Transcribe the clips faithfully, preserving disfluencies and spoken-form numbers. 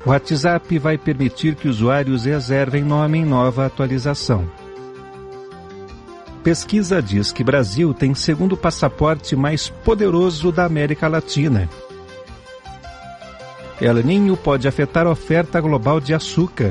O WhatsApp vai permitir que usuários reservem nome em nova atualização. Pesquisa diz que Brasil tem segundo passaporte mais poderoso da América Latina. El Niño pode afetar a oferta global de açúcar.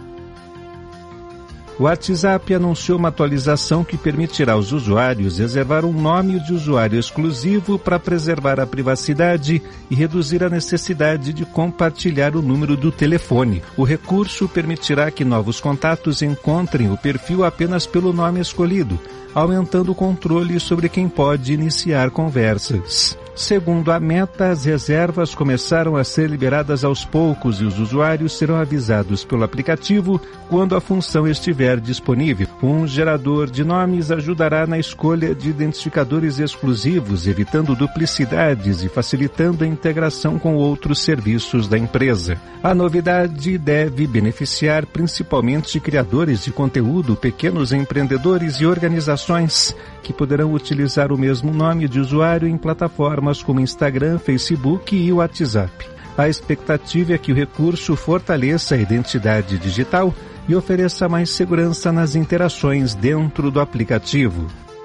O WhatsApp anunciou uma atualização que permitirá aos usuários reservar um nome de usuário exclusivo para preservar a privacidade e reduzir a necessidade de compartilhar o número do telefone. O recurso permitirá que novos contatos encontrem o perfil apenas pelo nome escolhido, aumentando o controle sobre quem pode iniciar conversas. Segundo a Meta, as reservas começaram a ser liberadas aos poucos e os usuários serão avisados pelo aplicativo quando a função estiver disponível. Um gerador de nomes ajudará na escolha de identificadores exclusivos, evitando duplicidades e facilitando a integração com outros serviços da empresa. A novidade deve beneficiar principalmente criadores de conteúdo, pequenos empreendedores e organizações que poderão utilizar o mesmo nome de usuário em plataformas como Instagram, Facebook e WhatsApp. A expectativa é que o recurso fortaleça a identidade digital e ofereça mais segurança nas interações dentro do aplicativo.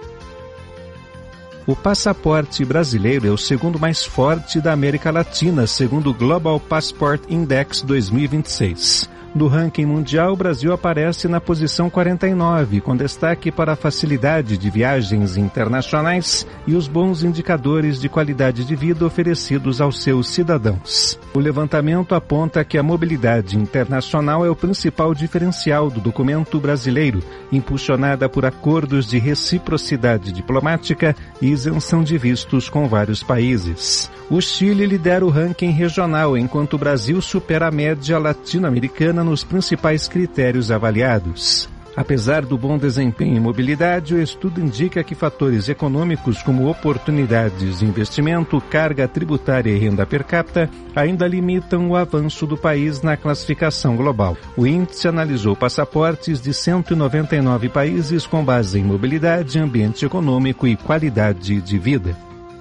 O passaporte brasileiro é o segundo mais forte da América Latina, segundo o Global Passport Index dois mil e vinte e seis. No ranking mundial, o Brasil aparece na posição quarenta e nove, com destaque para a facilidade de viagens internacionais e os bons indicadores de qualidade de vida oferecidos aos seus cidadãos. O levantamento aponta que a mobilidade internacional é o principal diferencial do documento brasileiro, impulsionada por acordos de reciprocidade diplomática e isenção de vistos com vários países. O Chile lidera o ranking regional, enquanto o Brasil supera a média latino-americana nos principais critérios avaliados. Apesar do bom desempenho em mobilidade, o estudo indica que fatores econômicos como oportunidades de investimento, carga tributária e renda per capita ainda limitam o avanço do país na classificação global. O índice analisou passaportes de cento e noventa e nove países com base em mobilidade, ambiente econômico e qualidade de vida.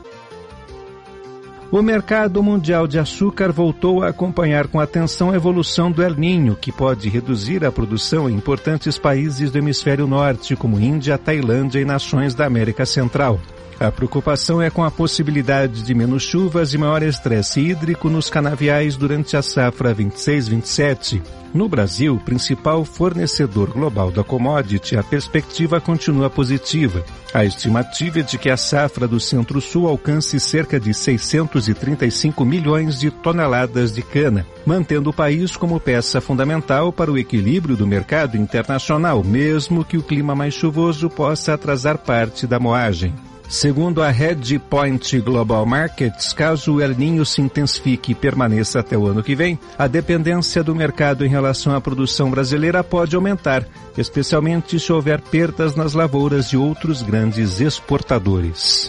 O mercado mundial de açúcar voltou a acompanhar com atenção a evolução do El Niño, que pode reduzir a produção em importantes países do hemisfério norte, como Índia, Tailândia e nações da América Central. A preocupação é com a possibilidade de menos chuvas e maior estresse hídrico nos canaviais durante a safra vinte e seis vinte e sete. No Brasil, principal fornecedor global da commodity, a perspectiva continua positiva. A estimativa é de que a safra do Centro-Sul alcance cerca de seiscentos e trinta e cinco milhões de toneladas de cana, mantendo o país como peça fundamental para o equilíbrio do mercado internacional, mesmo que o clima mais chuvoso possa atrasar parte da moagem. Segundo a Hedgepoint Global Markets, caso o El Niño se intensifique e permaneça até o ano que vem, a dependência do mercado em relação à produção brasileira pode aumentar, especialmente se houver perdas nas lavouras de outros grandes exportadores.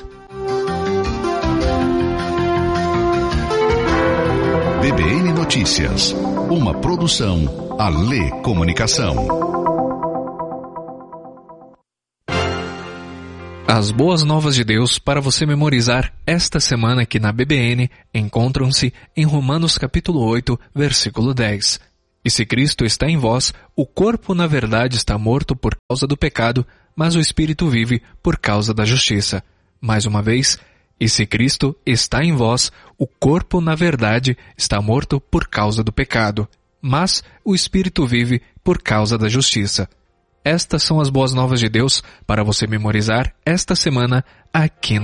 B B N Notícias, uma produção Alê Comunicação. As boas novas de Deus para você memorizar esta semana aqui na B B N encontram-se em Romanos capítulo oito, versículo dez. E se Cristo está em vós, o corpo na verdade está morto por causa do pecado, mas o espírito vive por causa da justiça. Mais uma vez, e se Cristo está em vós, o corpo na verdade está morto por causa do pecado, mas o espírito vive por causa da justiça. Estas são as boas novas de Deus para você memorizar esta semana aqui